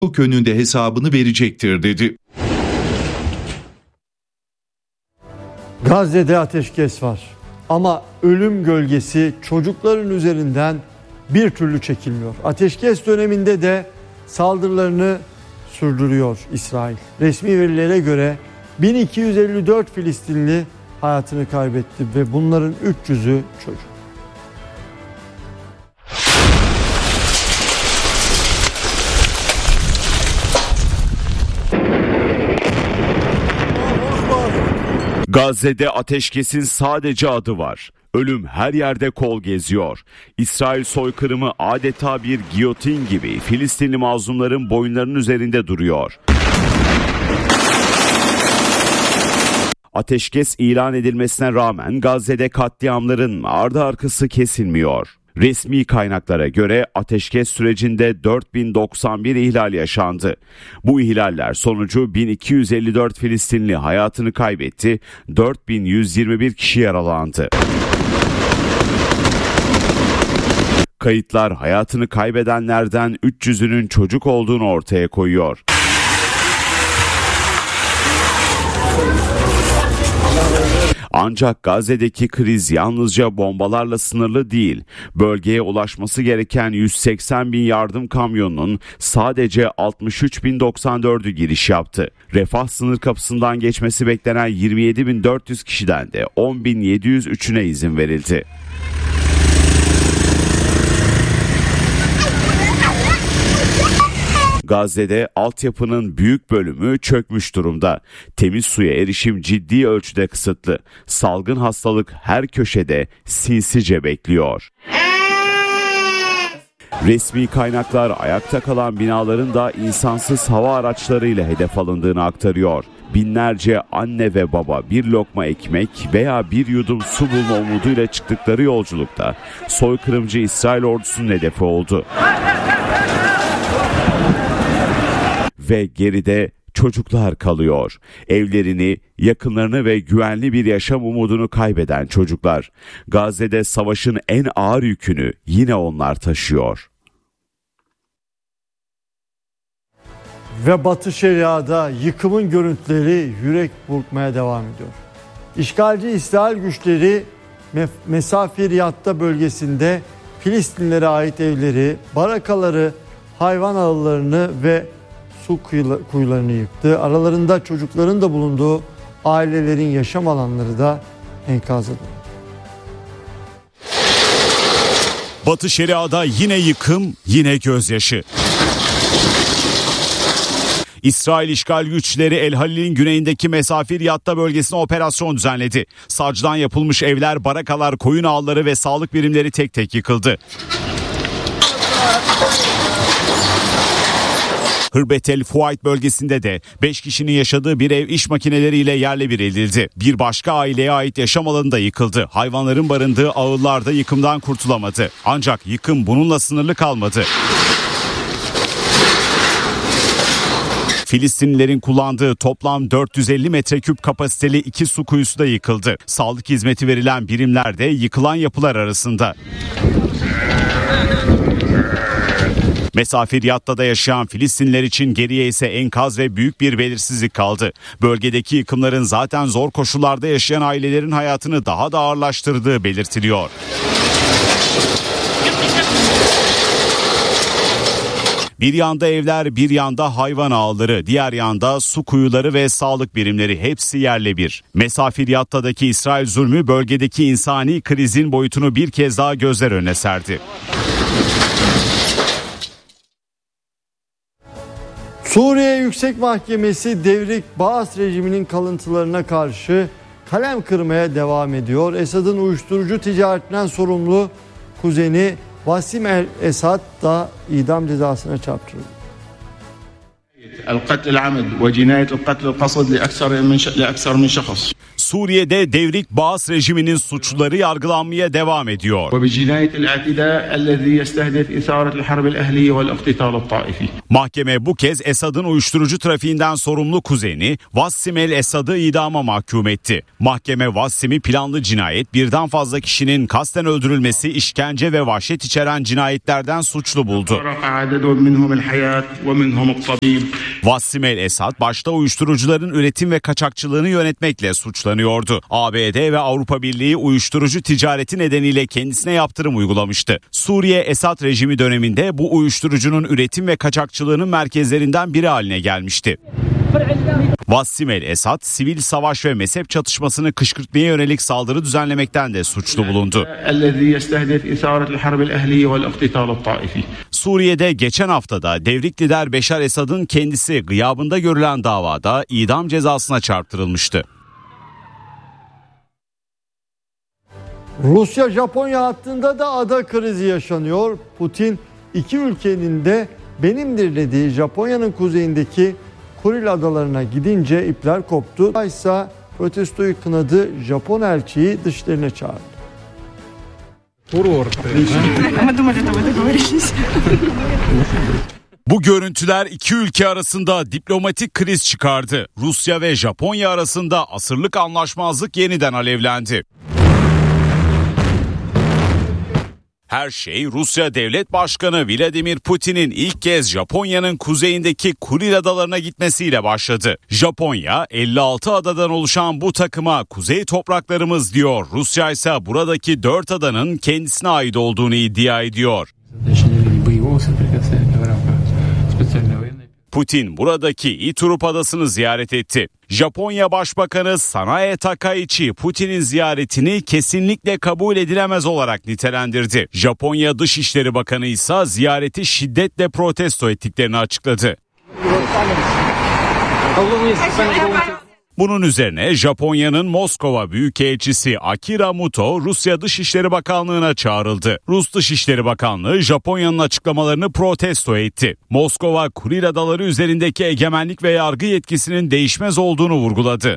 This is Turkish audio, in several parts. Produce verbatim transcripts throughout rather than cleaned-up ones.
hukuk önünde hesabını verecektir dedi. Gazze'de ateşkes var ama ölüm gölgesi çocukların üzerinden bir türlü çekilmiyor. Ateşkes döneminde de saldırılarını sürdürüyor İsrail. Resmi verilere göre bin iki yüz elli dört Filistinli hayatını kaybetti ve bunların üç yüzü çocuk. Gazze'de ateşkesin sadece adı var. Ölüm her yerde kol geziyor. İsrail soykırımı adeta bir giyotin gibi Filistinli mazlumların boyunlarının üzerinde duruyor. Ateşkes ilan edilmesine rağmen Gazze'de katliamların ardı arkası kesilmiyor. Resmi kaynaklara göre ateşkes sürecinde dört bin doksan bir ihlal yaşandı. Bu ihlaller sonucu bin iki yüz elli dört Filistinli hayatını kaybetti, dört bin yüz yirmi bir kişi yaralandı. Kayıtlar hayatını kaybedenlerden üç yüzünün çocuk olduğunu ortaya koyuyor. Ancak Gazze'deki kriz yalnızca bombalarla sınırlı değil. Bölgeye ulaşması gereken yüz seksen bin yardım kamyonunun sadece altmış üç bin doksan dördü giriş yaptı. Refah sınır kapısından geçmesi beklenen yirmi yedi bin dört yüz kişiden de on bin yedi yüz üçüne izin verildi. Gazze'de altyapının büyük bölümü çökmüş durumda. Temiz suya erişim ciddi ölçüde kısıtlı. Salgın hastalık her köşede sinsice bekliyor. Resmi kaynaklar ayakta kalan binaların da insansız hava araçlarıyla hedef alındığını aktarıyor. Binlerce anne ve baba bir lokma ekmek veya bir yudum su bulma umuduyla çıktıkları yolculukta soykırımcı İsrail ordusunun hedefi oldu. Ve geride çocuklar kalıyor. Evlerini, yakınlarını ve güvenli bir yaşam umudunu kaybeden çocuklar. Gazze'de savaşın en ağır yükünü yine onlar taşıyor. Ve Batı Şeria'da yıkımın görüntüleri yürek burkmaya devam ediyor. İşgalci İsrail güçleri Mesafi Riyad'da bölgesinde Filistinlilere ait evleri, barakaları, hayvan ağıllarını ve su kuyularını yıktı. Aralarında çocukların da bulunduğu ailelerin yaşam alanları da enkaza döndü. Batı Şeria'da yine yıkım, yine gözyaşı. İsrail işgal güçleri El Halil'in güneyindeki Mesafi Riyad'da bölgesine operasyon düzenledi. Sacdan yapılmış evler, barakalar, koyun ağları ve sağlık birimleri tek tek yıkıldı. Hırbet El Fuayt bölgesinde de beş kişinin yaşadığı bir ev iş makineleriyle yerle bir edildi. Bir başka aileye ait yaşam alanı da yıkıldı. Hayvanların barındığı ağıllar da yıkımdan kurtulamadı. Ancak yıkım bununla sınırlı kalmadı. Filistinlilerin kullandığı toplam dört yüz elli metreküp kapasiteli iki su kuyusu da yıkıldı. Sağlık hizmeti verilen birimler de yıkılan yapılar arasında. Mesafi Riyad'da da yaşayan Filistinliler için geriye ise enkaz ve büyük bir belirsizlik kaldı. Bölgedeki yıkımların zaten zor koşullarda yaşayan ailelerin hayatını daha da ağırlaştırdığı belirtiliyor. Bir yanda evler, bir yanda hayvan ağları, diğer yanda su kuyuları ve sağlık birimleri hepsi yerle bir. Mesafi Riyad'daki İsrail zulmü bölgedeki insani krizin boyutunu bir kez daha gözler önüne serdi. Suriye Yüksek Mahkemesi devrik Baas rejiminin kalıntılarına karşı kalem kırmaya devam ediyor. Esad'ın uyuşturucu ticaretinden sorumlu kuzeni Basim el-Esad da idam cezasına çarptırıldı. Suriye'de devrik Baas rejiminin suçluları yargılanmaya devam ediyor. Mahkeme bu kez Esad'ın uyuşturucu trafiğinden sorumlu kuzeni Vassim el-Esad'ı idama mahkum etti. Mahkeme Vassim'i planlı cinayet, birden fazla kişinin kasten öldürülmesi, işkence ve vahşet içeren cinayetlerden suçlu buldu. Vassim el-Esad başta uyuşturucuların üretim ve kaçakçılığını yönetmekle suçlanıyordu. A B D ve Avrupa Birliği uyuşturucu ticareti nedeniyle kendisine yaptırım uygulamıştı. Suriye Esad rejimi döneminde bu uyuşturucunun üretim ve kaçakçılığının merkezlerinden biri haline gelmişti. Vassim el-Esad, sivil savaş ve mezhep çatışmasını kışkırtmaya yönelik saldırı düzenlemekten de suçlu bulundu. Suriye'de geçen haftada devrik lider Beşar Esad'ın kendisi gıyabında görülen davada idam cezasına çarptırılmıştı. Rusya-Japonya hattında da ada krizi yaşanıyor. Putin iki ülkenin de benimdir dediği Japonya'nın kuzeyindeki Kuril adalarına gidince ipler koptu. Ise protestoyu kınadı, Japon elçiyi dışlarına çağırdı. Bu görüntüler iki ülke arasında diplomatik kriz çıkardı. Rusya ve Japonya arasında asırlık anlaşmazlık yeniden alevlendi. Her şey Rusya Devlet Başkanı Vladimir Putin'in ilk kez Japonya'nın kuzeyindeki Kuril adalarına gitmesiyle başladı. Japonya elli altı adadan oluşan bu takıma kuzey topraklarımız diyor. Rusya ise buradaki dört adanın kendisine ait olduğunu iddia ediyor. Putin buradaki Iturup adasını ziyaret etti. Japonya Başbakanı Sanae Takaichi Putin'in ziyaretini kesinlikle kabul edilemez olarak nitelendirdi. Japonya Dışişleri Bakanı ise ziyareti şiddetle protesto ettiklerini açıkladı. Bunun üzerine Japonya'nın Moskova Büyükelçisi Akira Muto Rusya Dışişleri Bakanlığı'na çağrıldı. Rus Dışişleri Bakanlığı Japonya'nın açıklamalarını protesto etti. Moskova Kuril Adaları üzerindeki egemenlik ve yargı yetkisinin değişmez olduğunu vurguladı.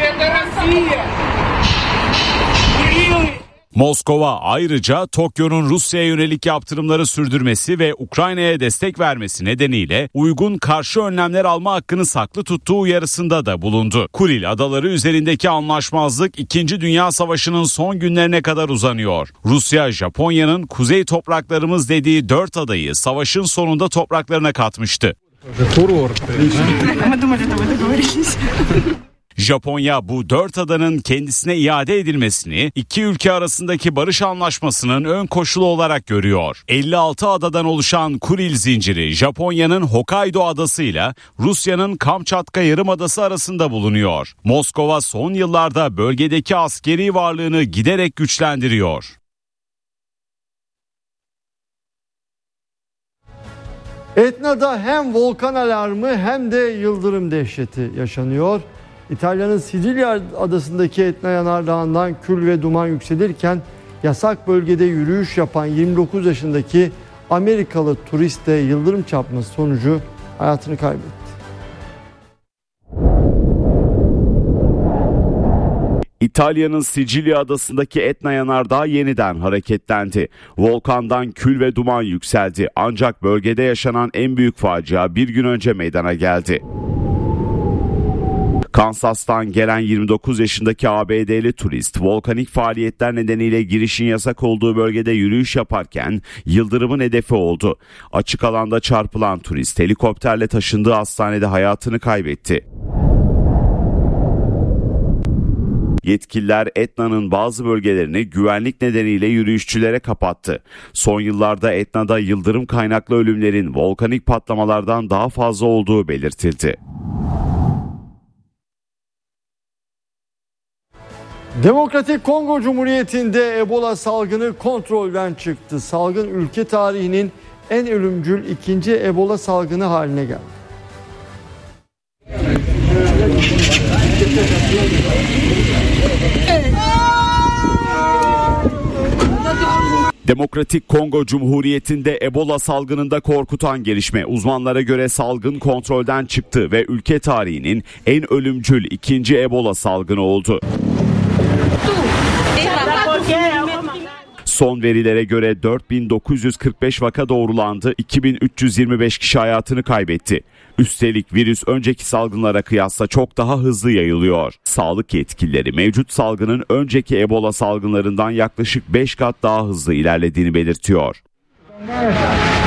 Moskova ayrıca Tokyo'nun Rusya'ya yönelik yaptırımları sürdürmesi ve Ukrayna'ya destek vermesi nedeniyle uygun karşı önlemler alma hakkını saklı tuttuğu uyarısında da bulundu. Kuril Adaları üzerindeki anlaşmazlık İkinci Dünya Savaşı'nın son günlerine kadar uzanıyor. Rusya, Japonya'nın kuzey topraklarımız dediği dört adayı savaşın sonunda topraklarına katmıştı. Japonya bu dört adanın kendisine iade edilmesini iki ülke arasındaki barış anlaşmasının ön koşulu olarak görüyor. elli altı adadan oluşan Kuril zinciri Japonya'nın Hokkaido adasıyla Rusya'nın Kamçatka Yarımadası arasında bulunuyor. Moskova son yıllarda bölgedeki askeri varlığını giderek güçlendiriyor. Etna'da hem volkan alarmı hem de yıldırım dehşeti yaşanıyor. İtalya'nın Sicilya adasındaki Etna yanardağından kül ve duman yükselirken yasak bölgede yürüyüş yapan yirmi dokuz yaşındaki Amerikalı turiste yıldırım çarpması sonucu hayatını kaybetti. İtalya'nın Sicilya adasındaki Etna yanardağı yeniden hareketlendi. Volkandan kül ve duman yükseldi. Ancak bölgede yaşanan en büyük facia bir gün önce meydana geldi. Kansas'tan gelen yirmi dokuz yaşındaki A B D'li turist volkanik faaliyetler nedeniyle girişin yasak olduğu bölgede yürüyüş yaparken yıldırımın hedefi oldu. Açık alanda çarpılan turist helikopterle taşındığı hastanede hayatını kaybetti. Yetkililer Etna'nın bazı bölgelerini güvenlik nedeniyle yürüyüşçülere kapattı. Son yıllarda Etna'da yıldırım kaynaklı ölümlerin volkanik patlamalardan daha fazla olduğu belirtildi. Demokratik Kongo Cumhuriyeti'nde Ebola salgını kontrolden çıktı. Salgın ülke tarihinin en ölümcül ikinci Ebola salgını haline geldi. Demokratik Kongo Cumhuriyeti'nde Ebola salgınında korkutan gelişme. Uzmanlara göre salgın kontrolden çıktı ve ülke tarihinin en ölümcül ikinci Ebola salgını oldu. Son verilere göre dört bin dokuz yüz kırk beş vaka doğrulandı, iki bin üç yüz yirmi beş kişi hayatını kaybetti. Üstelik virüs önceki salgınlara kıyasla çok daha hızlı yayılıyor. Sağlık yetkilileri mevcut salgının önceki Ebola salgınlarından yaklaşık beş kat daha hızlı ilerlediğini belirtiyor.